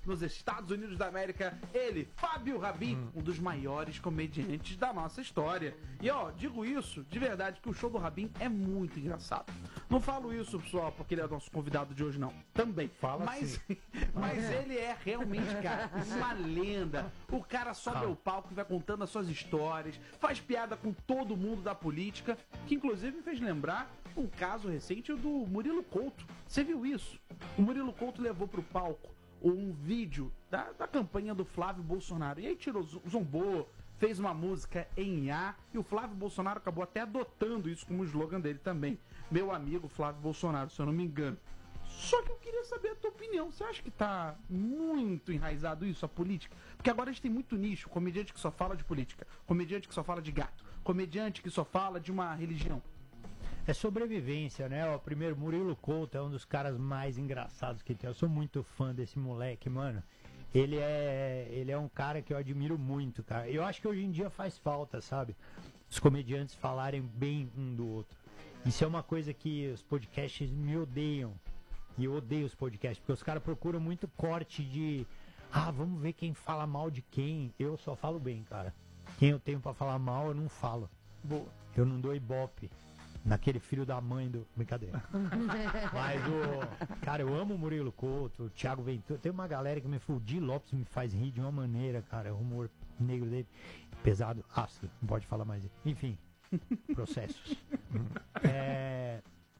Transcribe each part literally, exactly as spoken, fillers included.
nos Estados Unidos da América, ele, Fábio Rabin, hum. um dos maiores comediantes da nossa história. E ó, digo isso de verdade, que o show do Rabin é muito engraçado. Não falo isso, pessoal, porque ele é nosso convidado de hoje, não. Também. Fala mas, assim. Mas ele é realmente, cara, uma lenda. O cara sobe ah. ao palco e vai contando as suas histórias, faz piada com todo mundo da política, que inclusive me fez lembrar um caso recente do Murilo Couto. Você viu isso? O Murilo Couto levou pro palco um vídeo da, da campanha do Flávio Bolsonaro. E aí tirou, zombou, fez uma música em A, e o Flávio Bolsonaro acabou até adotando isso como slogan dele também. Meu amigo Flávio Bolsonaro, se eu não me engano. Só que eu queria saber a tua opinião. Você acha que tá muito enraizado isso, a política? Porque agora a gente tem muito nicho. Comediante que só fala de política. Comediante que só fala de gato. Comediante que só fala de uma religião. É sobrevivência, né? O primeiro, Murilo Couto é um dos caras mais engraçados que tem. Eu sou muito fã desse moleque, mano. Ele é, ele é um cara que eu admiro muito, cara. Eu acho que hoje em dia faz falta, sabe? Os comediantes falarem bem um do outro. Isso é uma coisa que os podcasts me odeiam. E eu odeio os podcasts, porque os caras procuram muito corte de... Ah, vamos ver quem fala mal de quem. Eu só falo bem, cara. Quem eu tenho pra falar mal, eu não falo. Boa. Eu não dou ibope naquele filho da mãe do... Brincadeira. Mas o... Cara, eu amo o Murilo Couto, o Thiago Ventura. Tem uma galera que me fudi, Lopes me faz rir de uma maneira, cara. O humor negro dele, pesado, ácido. Não pode falar mais. Enfim, processos. É...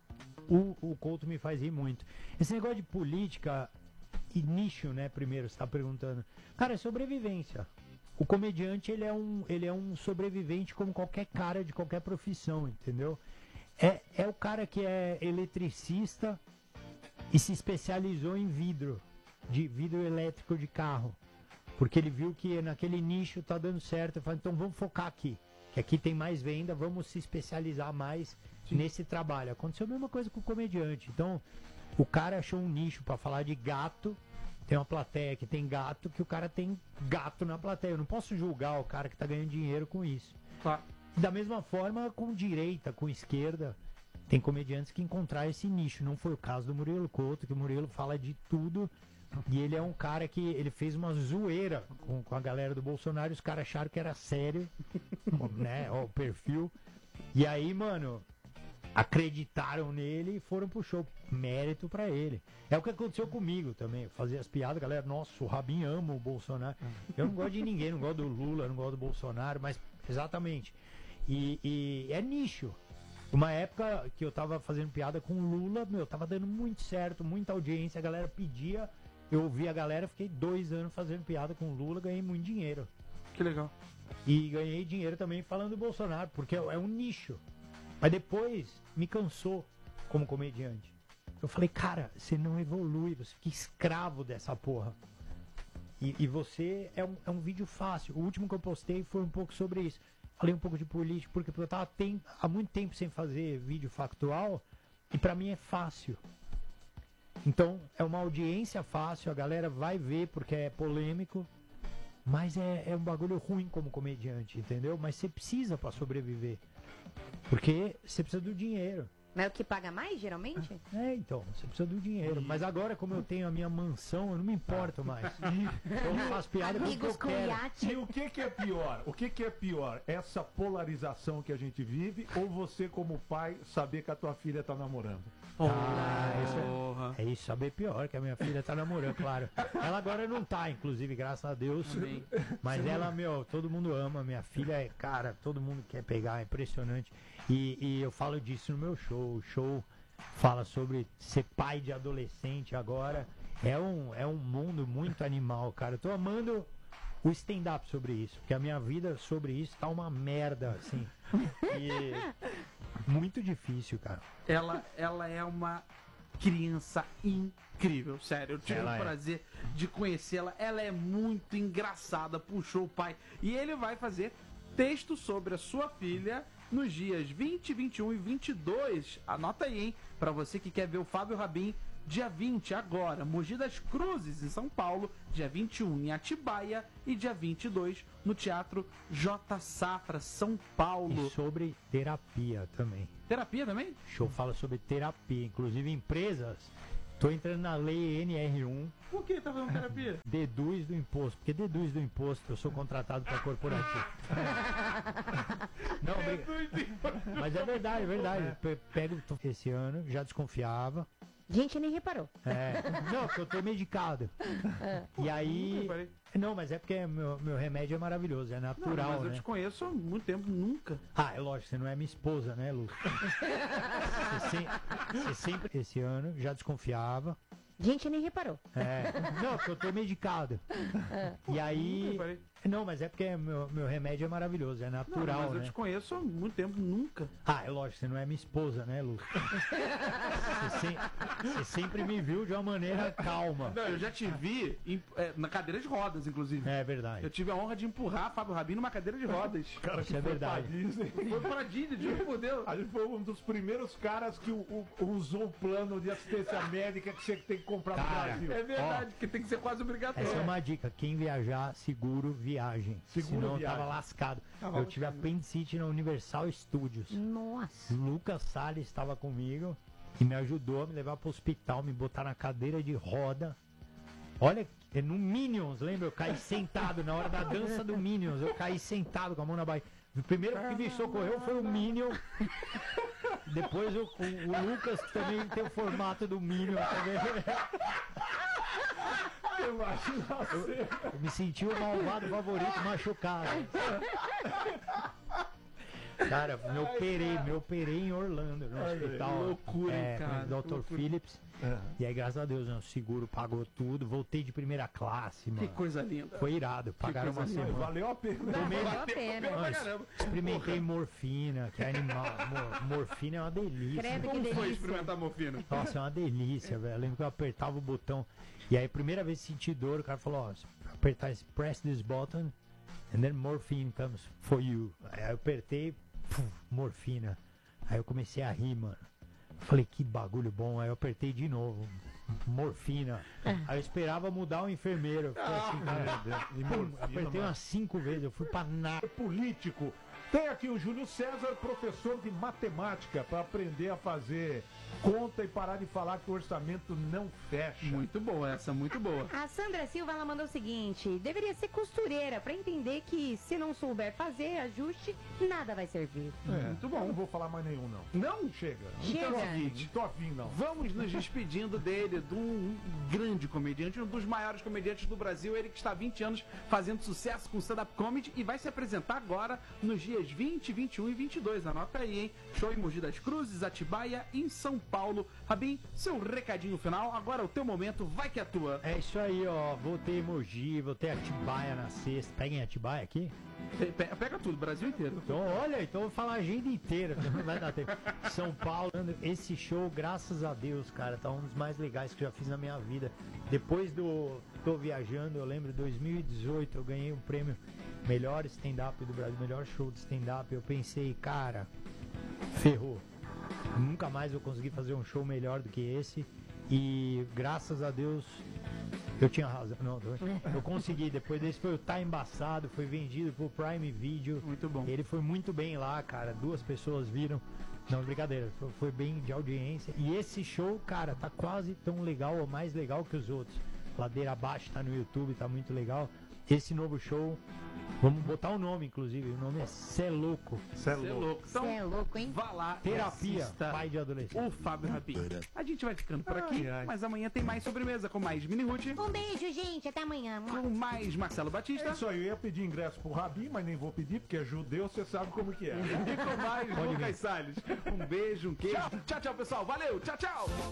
O, o Couto me faz rir muito. Esse negócio de política e nicho, né, primeiro, você tá perguntando. Cara, é sobrevivência. O comediante, ele é um, ele é um sobrevivente como qualquer cara de qualquer profissão, entendeu? É, é o cara que é eletricista e se especializou em vidro, de vidro elétrico de carro. Porque ele viu que naquele nicho tá dando certo. Ele falou, então vamos focar aqui. Que aqui tem mais venda, vamos se especializar mais Sim. nesse trabalho. Aconteceu a mesma coisa com o comediante. Então, o cara achou um nicho para falar de gato. Tem uma plateia que tem gato, que o cara tem gato na plateia. Eu não posso julgar o cara que tá ganhando dinheiro com isso. Claro. Da mesma forma, com direita, com esquerda, tem comediantes que encontraram esse nicho. Não foi o caso do Murilo Couto, que o Murilo fala de tudo. E ele é um cara que ele fez uma zoeira com, com a galera do Bolsonaro, e os caras acharam que era sério, né, ó, o perfil. E aí, mano, acreditaram nele e foram pro show. Mérito pra ele. É o que aconteceu comigo também. Eu fazia as piadas, galera, nossa, o Rabin ama o Bolsonaro. Eu não gosto de ninguém, não gosto do Lula, não gosto do Bolsonaro, mas exatamente. E, e é nicho. Uma época que eu tava fazendo piada com o Lula, meu, tava dando muito certo, muita audiência, a galera pedia. Eu ouvi a galera, fiquei dois anos fazendo piada com o Lula, ganhei muito dinheiro. Que legal. E ganhei dinheiro também falando do Bolsonaro, porque é um nicho. Mas depois me cansou como comediante. Eu falei, cara, você não evolui, você fica escravo dessa porra. E, e você é um, é um vídeo fácil. O último que eu postei foi um pouco sobre isso. Falei um pouco de política, porque eu tava tem, há muito tempo sem fazer vídeo factual, e pra mim é fácil. Então, é uma audiência fácil, a galera vai ver porque é polêmico, mas é, é um bagulho ruim como comediante, entendeu? Mas você precisa pra sobreviver, porque você precisa do dinheiro. Mas é o que paga mais, geralmente? É, então, você precisa do dinheiro. Mas agora, como eu tenho a minha mansão, eu não me importo mais. Eu faço piada com o que eu quero. E o que, que é pior? O que, que é pior? Essa polarização que a gente vive, ou você, como pai, saber que a tua filha tá namorando? Ah, isso é, é isso, saber pior, que a minha filha tá namorando, claro. Ela agora não tá, inclusive, graças a Deus. Amém. Mas ela, meu, todo mundo ama. Minha filha é, cara, todo mundo quer pegar, é impressionante. E, e eu falo disso no meu show. O show fala sobre ser pai de adolescente agora. É um, é um mundo muito animal, cara. Eu tô amando o stand-up sobre isso, porque a minha vida sobre isso tá uma merda, assim. E muito difícil, cara. Ela, ela é uma criança incrível, sério. Eu tive ela o prazer é. de conhecê-la. Ela é muito engraçada, puxou o pai. E ele vai fazer texto sobre a sua filha nos dias vinte, vinte e um e vinte e dois. Anota aí, hein? Pra você que quer ver o Fábio Rabin, dia vinte, agora, Mogi das Cruzes, em São Paulo. Dia vinte e um, em Atibaia. E dia vinte e dois, no Teatro J. Safra, São Paulo. E sobre terapia também. Terapia também? O show fala sobre terapia. Inclusive, empresas Tô entrando na lei N R um. Por que tá fazendo terapia? Deduz do imposto, porque deduz do imposto, eu sou contratado para corporativo. Não, briga- mas é verdade, é verdade. Pe- Pego esse ano, já desconfiava. Gente, nem reparou. É, não, porque eu tô medicado. E aí. Peraí. Não, mas é porque meu, meu remédio é maravilhoso, é Não, natural, mas eu né? te conheço há muito tempo, nunca. Ah, é lógico, você não é minha esposa, né, Lu? Você, sem- você sempre, esse ano, já desconfiava. Gente, nem reparou. É, não, porque eu tô medicado. E aí. Peraí. Não, mas é porque meu, meu remédio é maravilhoso, é Não, natural, mas eu né? te conheço há muito tempo, nunca. Ah, é lógico, você não é minha esposa, né, Lu? Você, sem- você sempre me viu de uma maneira calma. Não, eu já te vi em- é, na cadeira de rodas, inclusive. É Eu verdade. tive a honra de empurrar Fábio Rabin numa cadeira de rodas. Cara, Isso que é foi verdade. pra Disney. Foi pra Disney, juro por Deus. A gente foi um dos primeiros caras que o- o- usou o plano de assistência médica que você tem que comprar no Cara, Brasil. É verdade, porque tem que ser quase obrigatório. Essa é uma dica. Quem viajar, seguro viagem. Seguro Senão eu viagem. tava lascado. Tava eu tive lascado. apendicite na Universal Studios. Nossa. Lucas Salles estava comigo e me ajudou a me levar pro hospital, me botar na cadeira de roda. Olha, é no Minions, lembra? Eu caí sentado na hora da dança do Minions. Eu caí sentado com a mão na barriga. O primeiro que me socorreu foi o Minion. Depois o, o- o Lucas, que também tem o formato do Minion. Também. Imagina você. Eu me senti o malvado favorito machucado. Cara, me operei, me operei em Orlando, no Olha aí, hospital. que loucura, é, cara, com o doutor loucura. Phillips. E aí, graças a Deus, né, o seguro pagou tudo. Voltei de primeira classe, Que mano. coisa linda. Foi irado. Pagaram uma coisa linda. semana. Valeu a pena. Valeu a pena. Pra Mas caramba. experimentei morfina, que é animal. Mor- morfina é uma delícia. Credo, que Como foi delícia. experimentar morfina? Nossa, é uma delícia, velho. Eu lembro que eu apertava o botão. E aí, primeira vez que senti dor, o cara falou: ó, se apertar esse, press this button, and then morphine comes for you. Aí eu apertei, puf, morfina. Aí eu comecei a rir, mano. Falei, que bagulho bom. Aí eu apertei de novo, morfina. Aí eu esperava mudar o enfermeiro. Eu fiquei assim, cara. E Pum, morfina, apertei mano. umas cinco vezes, eu fui pra nada. Político. Tem aqui o Júlio César, professor de matemática, para aprender a fazer conta e parar de falar que o orçamento não fecha. Muito boa essa, muito boa. A Sandra Silva, ela mandou o seguinte: deveria ser costureira pra entender que se não souber fazer ajuste, nada vai servir. É, Muito eu bom. não vou falar mais nenhum, não. Não? Chega. Chega. Não tô afim, não tô afim, não. Vamos nos despedindo dele, de um grande comediante, um dos maiores comediantes do Brasil, ele que está há vinte anos fazendo sucesso com stand-up comedy e vai se apresentar agora nos dias vinte, vinte e um e vinte e dois. Anota aí, hein? Show em Mogi das Cruzes, Atibaia, em São Paulo. Rabin, seu recadinho final, agora é o teu momento, vai que é tua. É isso aí, ó. Voltei em Mogi, voltei a Atibaia na sexta. Peguem Atibaia aqui? Pe- pe- Pega tudo, Brasil inteiro. Então, olha, então eu vou falar a agenda inteira, não vai dar tempo. São Paulo, esse show, graças a Deus, cara, tá um dos mais legais que eu já fiz na minha vida. Depois do Tô Viajando, eu lembro, dois mil e dezoito, eu ganhei um prêmio melhor stand-up do Brasil, melhor show de stand-up. Eu pensei, cara, ferrou. Nunca mais eu consegui fazer um show melhor do que esse. E graças a Deus eu tinha razão. Não, eu consegui. Depois desse foi o Tá Embaçado, foi vendido pro Prime Video. Muito bom. Ele foi muito bem lá, cara. Duas pessoas viram. Não, brincadeira. Foi, foi bem de audiência. E esse show, cara, tá quase tão legal ou mais legal que os outros. Ladeira Abaixo tá no YouTube, tá muito legal. Esse novo show, vamos botar o nome, inclusive. O nome é Cê Cê Louco. é Você é louco. louco. Então, Você é louco, hein? vá lá e Terapia, assista pai de adolescente. o Fábio Rabin. A gente vai ficando por aqui, Ai, ai. mas amanhã tem mais sobremesa com mais Mini Ruth, Um beijo, gente. Até amanhã. com mais Marcelo É Batista isso aí, eu ia pedir ingresso pro Rabin, mas nem vou pedir, porque é judeu, você sabe como que é. e com mais Lucas Salles. Um beijo, um queijo. Tchau, tchau, pessoal. Valeu, tchau, tchau.